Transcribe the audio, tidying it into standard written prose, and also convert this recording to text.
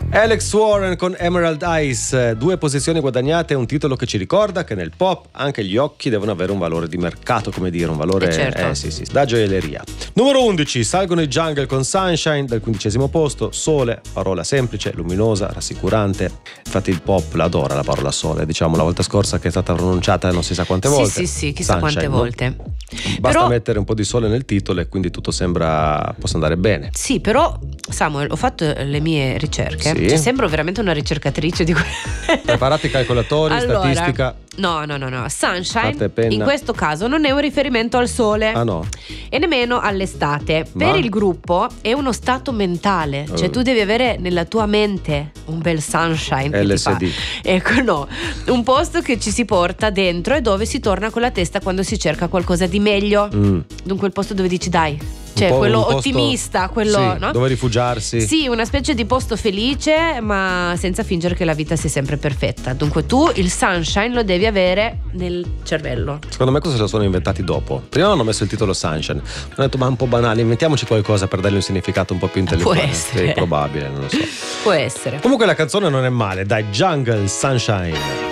Alex Warren con Emerald Eyes, 2 posizioni guadagnate, un titolo che ci ricorda che nel pop anche gli occhi devono avere un valore di mercato, come dire, un valore certo. sì, da gioielleria. Numero 11, salgono i Jungle con Sunshine dal 15° posto. Sole, parola semplice, luminosa, rassicurante. Infatti il pop l'adora la parola sole, diciamo la volta scorsa che è stata pronunciata non si sa quante volte. Sì, chissà Sunshine, quante volte. Basta però, mettere un po' di sole nel titolo e quindi tutto possa andare bene. Sì, però Samuel, ho fatto le mie ricerche. Sì. Cioè, sembro veramente una ricercatrice di Preparate i calcolatori, allora, statistica. No. Sunshine Carta e penna. in questo caso non è un riferimento al sole. Ah no. E nemmeno all'estate. Ma? Per il gruppo è uno stato mentale. Cioè tu devi avere nella tua mente un bel sunshine che LSD. ti fa. Ecco, no, un posto che ci si porta dentro e dove si torna con la testa quando si cerca qualcosa di meglio. Dunque il posto dove dici dai, cioè quello posto, ottimista, quello, sì, no? dove rifugiarsi. Sì, una specie di posto felice, ma senza fingere che la vita sia sempre perfetta. Dunque tu il sunshine lo devi avere nel cervello. Secondo me cosa se lo sono inventati dopo. Prima hanno messo il titolo Sunshine, hanno detto ma è un po' banale, inventiamoci qualcosa per dargli un significato un po' più intellettuale. Può essere. Sì, probabile, non lo so. Può essere. Comunque la canzone non è male, dai, Jungle Sunshine.